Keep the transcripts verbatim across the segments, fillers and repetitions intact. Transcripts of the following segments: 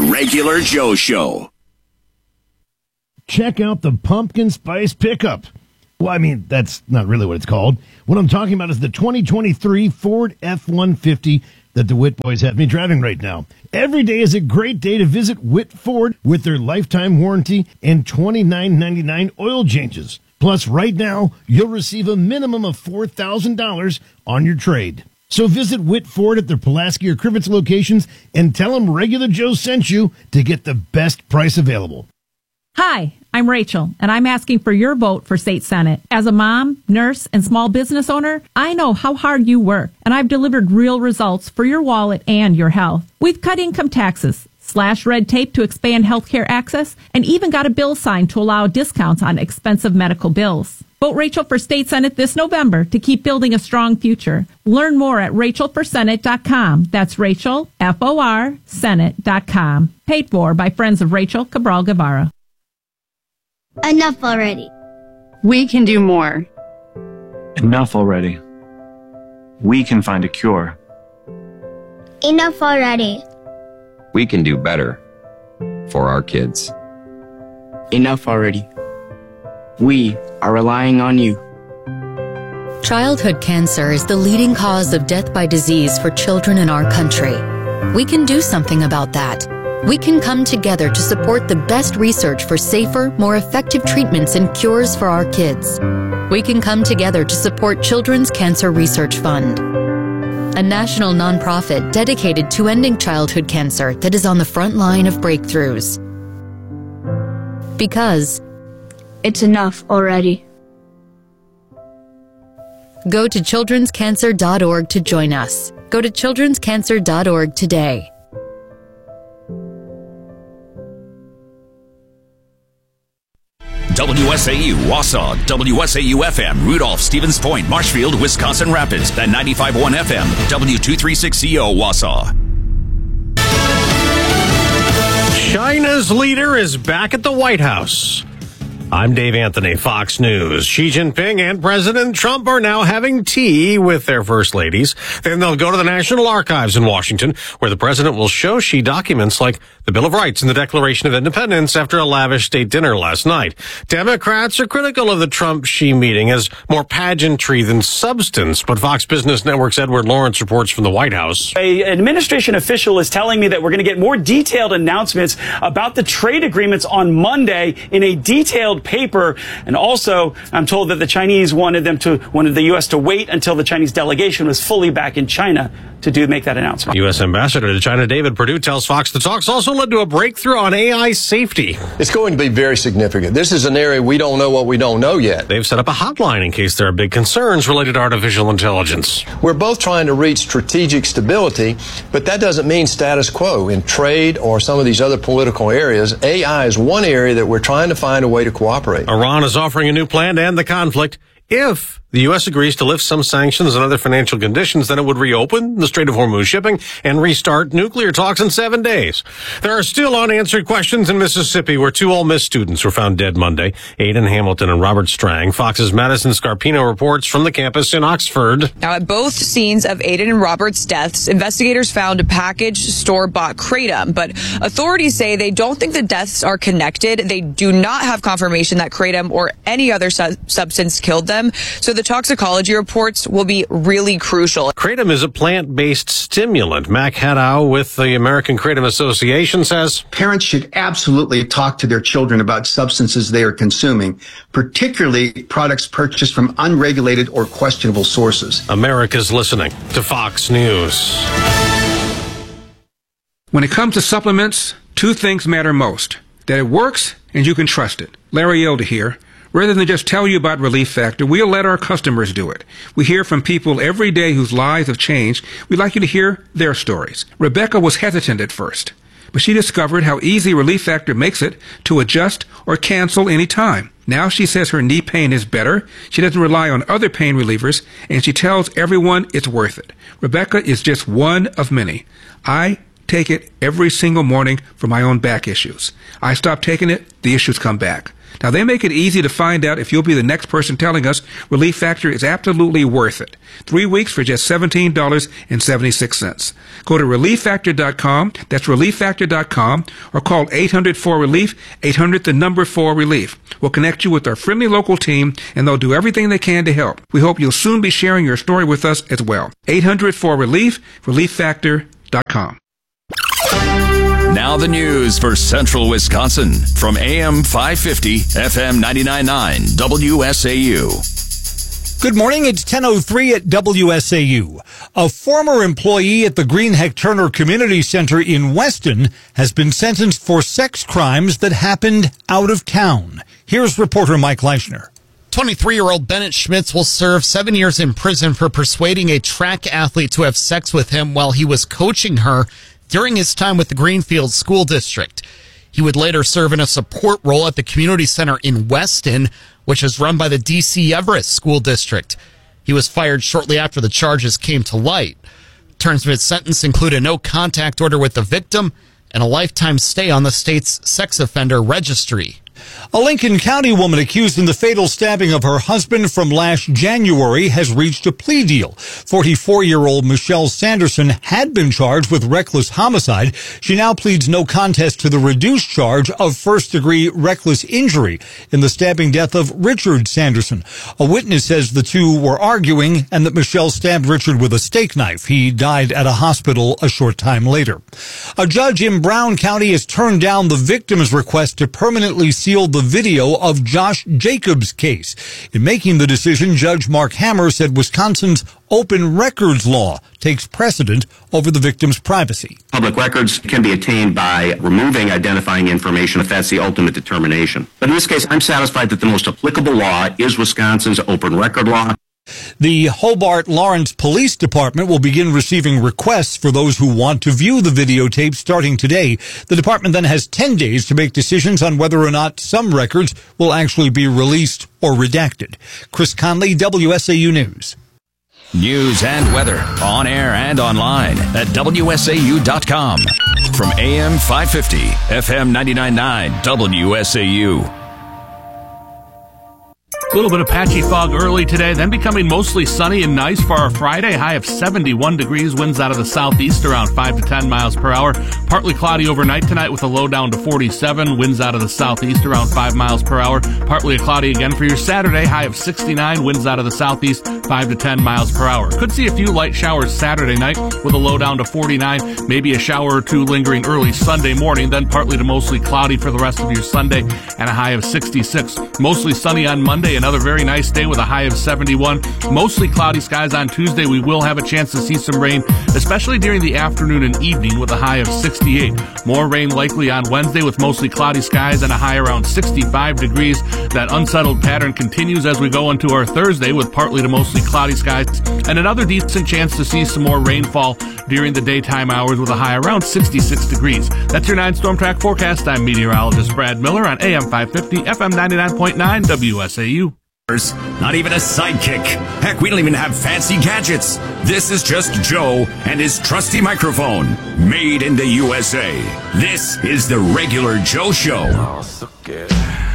Regular Joe Show. Check out the pumpkin spice pickup. Well, I mean, that's not really what it's called. What I'm talking about is the twenty twenty-three Ford F one fifty that the Witt boys have me driving right now. Every day is a great day to visit Witt Ford with their lifetime warranty and twenty-nine ninety-nine oil changes. Plus, right now, you'll receive a minimum of four thousand dollars on your trade. So visit Witt Ford at their Pulaski or Crivets locations and tell them Regular Joe sent you to get the best price available. Hi, I'm Rachel, and I'm asking for your vote for state senate. As a mom, nurse, and small business owner, I know how hard you work, and I've delivered real results for your wallet and your health. We've cut income taxes, slashed red tape to expand healthcare access, and even got a bill signed to allow discounts on expensive medical bills. Vote Rachel for state senate this November to keep building a strong future. Learn more at rachel for senate dot com. That's Rachel, F O R, Senate dot com. Paid for by Friends of Rachel Cabral Guevara. Enough already. We can do more. Enough already. We can find a cure. Enough already. We can do better for our kids. Enough already. We are relying on you. Childhood cancer is the leading cause of death by disease for children in our country. We can do something about that. We can come together to support the best research for safer, more effective treatments and cures for our kids. We can come together to support Children's Cancer Research Fund, a national nonprofit dedicated to ending childhood cancer that is on the front line of breakthroughs. Because it's enough already. Go to children's cancer dot org to join us. Go to children's cancer dot org today. W S A U, Wausau, W S A U F M, Rudolph, Stevens Point, Marshfield, Wisconsin Rapids, and ninety-five point one F M, W two thirty-six C O, Wausau. China's leader is back at the White House. I'm Dave Anthony, Fox News. Xi Jinping and President Trump are now having tea with their first ladies. Then they'll go to the National Archives in Washington, where the president will show Xi documents like the Bill of Rights and the Declaration of Independence after a lavish state dinner last night. Democrats are critical of the Trump-Xi meeting as more pageantry than substance, but Fox Business Network's Edward Lawrence reports from the White House. An administration official is telling me that we're going to get more detailed announcements about the trade agreements on Monday in a detailed paper. And also, I'm told that the Chinese wanted them to wanted the U S to wait until the Chinese delegation was fully back in China to do make that announcement. U S Ambassador to China David Perdue tells Fox the talks also led to a breakthrough on A I safety. It's going to be very significant. This is an area we don't know what we don't know yet. They've set up a hotline in case there are big concerns related to artificial intelligence. We're both trying to reach strategic stability, but that doesn't mean status quo. In trade or some of these other political areas, A I is one area that we're trying to find a way to cooperate. Iran is offering a new plan to end the conflict. If the U S agrees to lift some sanctions and other financial conditions, then it would reopen the Strait of Hormuz shipping and restart nuclear talks in seven days. There are still unanswered questions in Mississippi, where two Ole Miss students were found dead Monday, Aiden Hamilton and Robert Strang. Fox's Madison Scarpino reports from the campus in Oxford. Now, at both scenes of Aiden and Robert's deaths, investigators found a packaged store-bought kratom, but authorities say they don't think the deaths are connected. They do not have confirmation that kratom or any other su- substance killed them, so the toxicology reports will be really crucial. Kratom is a plant-based stimulant. Mac Haddow with the American Kratom Association says parents should absolutely talk to their children about substances they are consuming, particularly products purchased from unregulated or questionable sources. America's listening to Fox News. When it comes to supplements, two things matter most: that it works and you can trust it. Larry Elder here. Rather than just tell you about Relief Factor, we'll let our customers do it. We hear from people every day whose lives have changed. We'd like you to hear their stories. Rebecca was hesitant at first, but she discovered how easy Relief Factor makes it to adjust or cancel any time. Now she says her knee pain is better, she doesn't rely on other pain relievers, and she tells everyone it's worth it. Rebecca is just one of many. I take it every single morning for my own back issues. I stop taking it, the issues come back. Now, they make it easy to find out if you'll be the next person telling us Relief Factor is absolutely worth it. Three weeks for just seventeen dollars and seventy-six cents. Go to relief factor dot com, that's relief factor dot com, or call eight hundred four relief, eight hundred the number four relief. We'll connect you with our friendly local team, and they'll do everything they can to help. We hope you'll soon be sharing your story with us as well. eight hundred four relief, relief factor dot com. Now the news for Central Wisconsin from A M five fifty, F M ninety-nine point nine, W S A U. Good morning. It's ten oh three at W S A U. A former employee at the Greenheck Turner Community Center in Weston has been sentenced for sex crimes that happened out of town. Here's reporter Mike Leischner. twenty-three-year-old Bennett Schmitz will serve seven years in prison for persuading a track athlete to have sex with him while he was coaching her during his time with the Greenfield School District. He would later serve in a support role at the community center in Weston, which is run by the D C Everest School District. He was fired shortly after the charges came to light. Terms of his sentence include a no-contact order with the victim and a lifetime stay on the state's sex offender registry. A Lincoln County woman accused in the fatal stabbing of her husband from last January has reached a plea deal. forty-four-year-old Michelle Sanderson had been charged with reckless homicide. She now pleads no contest to the reduced charge of first-degree reckless injury in the stabbing death of Richard Sanderson. A witness says the two were arguing and that Michelle stabbed Richard with a steak knife. He died at a hospital a short time later. A judge in Brown County has turned down the victim's request to permanently sealed the video of Josh Jacobs' case. In making the decision, Judge Mark Hammer said Wisconsin's open records law takes precedent over the victim's privacy. Public records can be attained by removing identifying information if that's the ultimate determination. But in this case, I'm satisfied that the most applicable law is Wisconsin's open record law. The Hobart Lawrence Police Department will begin receiving requests for those who want to view the videotape starting today. The department then has ten days to make decisions on whether or not some records will actually be released or redacted. Chris Conley, W S A U News. News and weather on air and online at W S A U dot com. From A M five fifty, F M ninety-nine point nine, W S A U. A little bit of patchy fog early today, then becoming mostly sunny and nice for our Friday. High of seventy-one degrees, winds out of the southeast around five to ten miles per hour. Partly cloudy overnight tonight with a low down to forty-seven. Winds out of the southeast around five miles per hour. Partly cloudy again for your Saturday. High of sixty-nine, winds out of the southeast five to ten miles per hour. Could see a few light showers Saturday night with a low down to forty-nine. Maybe a shower or two lingering early Sunday morning. Then partly to mostly cloudy for the rest of your Sunday and a high of sixty-six. Mostly sunny on Monday. Another very nice day with a high of seventy-one. Mostly cloudy skies on Tuesday. We will have a chance to see some rain, especially during the afternoon and evening with a high of sixty-eight. More rain likely on Wednesday with mostly cloudy skies and a high around sixty-five degrees. That unsettled pattern continues as we go into our Thursday with partly to mostly cloudy skies and another decent chance to see some more rainfall during the daytime hours with a high around sixty-six degrees. That's your nine Storm Track forecast. I'm meteorologist Brad Miller on A M five fifty, F M ninety-nine point nine, W S A U. Not even a sidekick. Heck, we don't even have fancy gadgets. This is just Joe and his trusty microphone, made in the U S A. This is the Regular Joe Show. Oh, so good.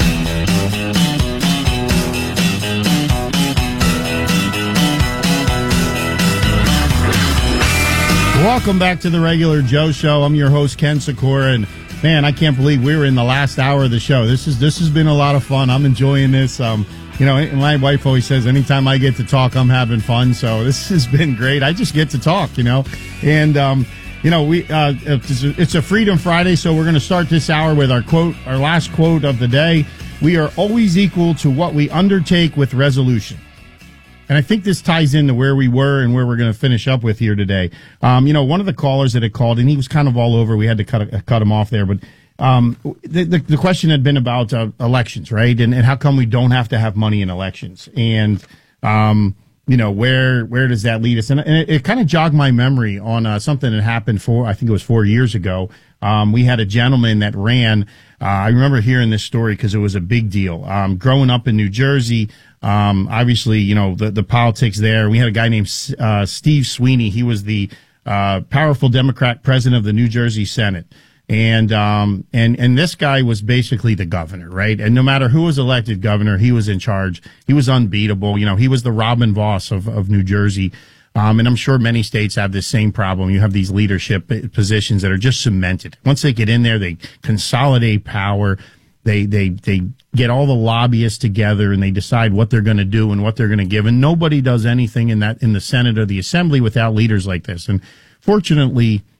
Welcome back to the Regular Joe Show. I'm your host, Ken Sikora, and man, I can't believe we're in the last hour of the show. This is this has been a lot of fun. I'm enjoying this. Um, you know, my wife always says, anytime I get to talk, I'm having fun. So this has been great. I just get to talk, you know, and um, you know, we uh, it's, a, it's a Freedom Friday, so we're going to start this hour with our quote, our last quote of the day. We are always equal to what we undertake with resolution. And I think this ties into where we were and where we're going to finish up with here today. Um, you know, one of the callers that had called, and he was kind of all over. We had to cut cut him off there, but um, the, the the question had been about uh, elections, right? And and how come we don't have to have money in elections? And um, you know, where where does that lead us? And, and it, it kind of jogged my memory on uh, something that happened four, I think it was four years ago. Um, we had a gentleman that ran. Uh, I remember hearing this story because it was a big deal. Um, growing up in New Jersey. Um, obviously, you know, the, the politics there. We had a guy named, uh, Steve Sweeney. He was the, uh, powerful Democrat president of the New Jersey Senate. And um and and this guy was basically the governor, right? And no matter who was elected governor, he was in charge. He was unbeatable. You know, he was the Robin Voss of, of New Jersey. Um, and I'm sure many states have this same problem. You have these leadership positions that are just cemented. Once they get in there, they consolidate power. They they they get all the lobbyists together and they decide what they're going to do and what they're going to give. And nobody does anything in that in the Senate or the Assembly without leaders like this. And fortunately,